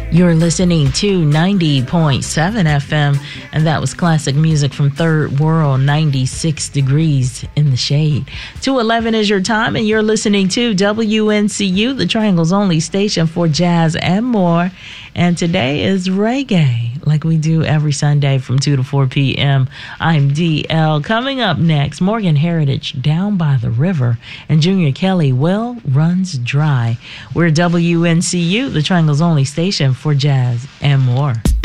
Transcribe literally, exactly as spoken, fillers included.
You're listening to ninety point seven F M, and that was classic music from Third World, ninety-six degrees in the shade. two eleven is your time, and you're listening to W N C U, the Triangle's only station for jazz and more. And today is reggae, like we do every Sunday from two to four p.m. I'm D L. Coming up next, Morgan Heritage, Down by the River, and Junior Kelly, Well Runs Dry. We're W N C U, the Triangle's only station for jazz and more.